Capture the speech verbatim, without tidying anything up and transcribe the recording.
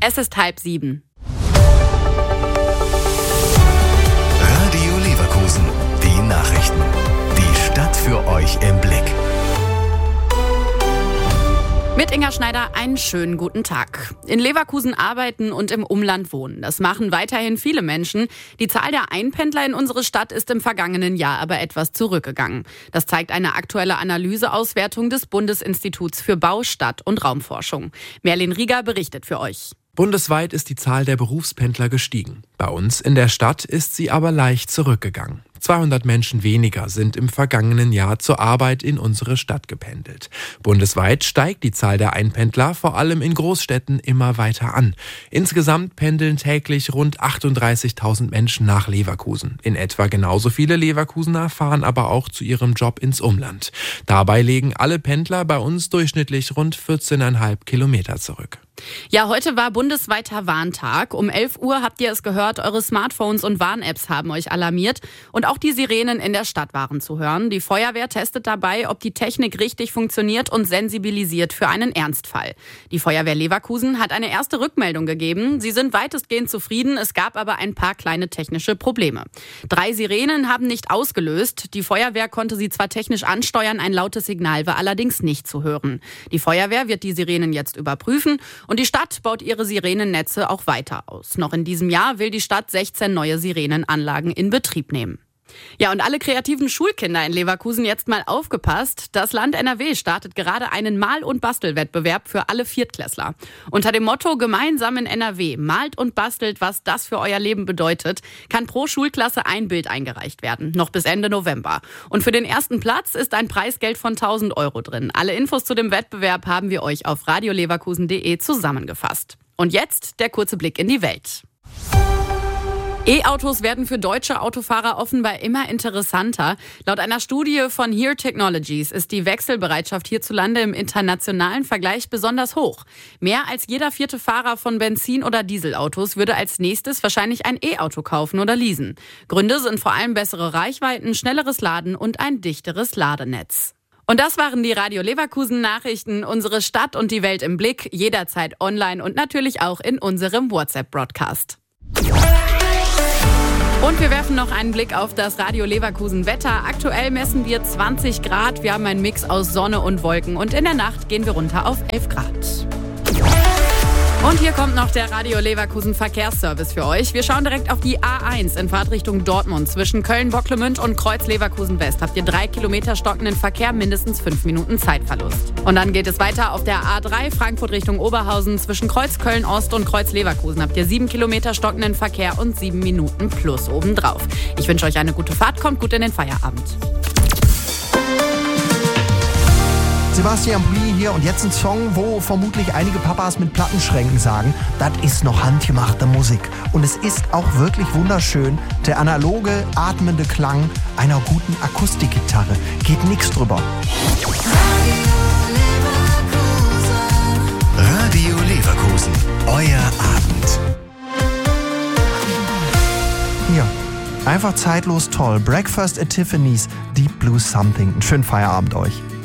Es ist halb sieben. Radio Leverkusen, die Nachrichten. Die Stadt für euch im Blick. Mit Inga Schneider einen schönen guten Tag. In Leverkusen arbeiten und im Umland wohnen. Das machen weiterhin viele Menschen. Die Zahl der Einpendler in unsere Stadt ist im vergangenen Jahr aber etwas zurückgegangen. Das zeigt eine aktuelle Analyseauswertung des Bundesinstituts für Bau, Stadt- und Raumforschung. Merlin Rieger berichtet für euch. Bundesweit ist die Zahl der Berufspendler gestiegen. Bei uns in der Stadt ist sie aber leicht zurückgegangen. zweihundert Menschen weniger sind im vergangenen Jahr zur Arbeit in unsere Stadt gependelt. Bundesweit steigt die Zahl der Einpendler vor allem in Großstädten immer weiter an. Insgesamt pendeln täglich rund achtunddreißigtausend Menschen nach Leverkusen. In etwa genauso viele Leverkusener fahren aber auch zu ihrem Job ins Umland. Dabei legen alle Pendler bei uns durchschnittlich rund vierzehn Komma fünf Kilometer zurück. Ja, heute war bundesweiter Warntag. Um elf Uhr habt ihr es gehört, eure Smartphones und Warn-Apps haben euch alarmiert. Und auch die Sirenen in der Stadt waren zu hören. Die Feuerwehr testet dabei, ob die Technik richtig funktioniert und sensibilisiert für einen Ernstfall. Die Feuerwehr Leverkusen hat eine erste Rückmeldung gegeben. Sie sind weitestgehend zufrieden, es gab aber ein paar kleine technische Probleme. Drei Sirenen haben nicht ausgelöst. Die Feuerwehr konnte sie zwar technisch ansteuern, ein lautes Signal war allerdings nicht zu hören. Die Feuerwehr wird die Sirenen jetzt überprüfen. Und die Stadt baut ihre Sirenennetze auch weiter aus. Noch in diesem Jahr will die Stadt sechzehn neue Sirenenanlagen in Betrieb nehmen. Ja, und alle kreativen Schulkinder in Leverkusen jetzt mal aufgepasst. Das Land N R W startet gerade einen Mal- und Bastelwettbewerb für alle Viertklässler. Unter dem Motto Gemeinsam in N R W malt und bastelt, was das für euer Leben bedeutet, kann pro Schulklasse ein Bild eingereicht werden, noch bis Ende November. Und für den ersten Platz ist ein Preisgeld von tausend Euro drin. Alle Infos zu dem Wettbewerb haben wir euch auf radioleverkusen punkt de zusammengefasst. Und jetzt der kurze Blick in die Welt. E-Autos werden für deutsche Autofahrer offenbar immer interessanter. Laut einer Studie von Here Technologies ist die Wechselbereitschaft hierzulande im internationalen Vergleich besonders hoch. Mehr als jeder vierte Fahrer von Benzin- oder Dieselautos würde als nächstes wahrscheinlich ein E-Auto kaufen oder leasen. Gründe sind vor allem bessere Reichweiten, schnelleres Laden und ein dichteres Ladenetz. Und das waren die Radio Leverkusen Nachrichten, unsere Stadt und die Welt im Blick, jederzeit online und natürlich auch in unserem WhatsApp-Broadcast. Und wir werfen noch einen Blick auf das Radio Leverkusen Wetter. Aktuell messen wir zwanzig Grad. Wir haben einen Mix aus Sonne und Wolken. Und in der Nacht gehen wir runter auf elf Grad. Und hier kommt noch der Radio Leverkusen Verkehrsservice für euch. Wir schauen direkt auf die A eins in Fahrtrichtung Dortmund. Zwischen Köln-Bocklemünd und Kreuz-Leverkusen-West habt ihr drei Kilometer stockenden Verkehr, mindestens fünf Minuten Zeitverlust. Und dann geht es weiter auf der A drei Frankfurt Richtung Oberhausen. Zwischen Kreuz-Köln-Ost und Kreuz-Leverkusen habt ihr sieben Kilometer stockenden Verkehr und sieben Minuten plus obendrauf. Ich wünsche euch eine gute Fahrt, kommt gut in den Feierabend. Sebastian Blie hier und jetzt ein Song, wo vermutlich einige Papas mit Plattenschränken sagen, das ist noch handgemachte Musik. Und es ist auch wirklich wunderschön, der analoge, atmende Klang einer guten Akustikgitarre. Geht nichts drüber. Radio Leverkusen, euer Abend. Ja, einfach zeitlos toll. Breakfast at Tiffany's, Deep Blue Something. Einen schönen Feierabend euch.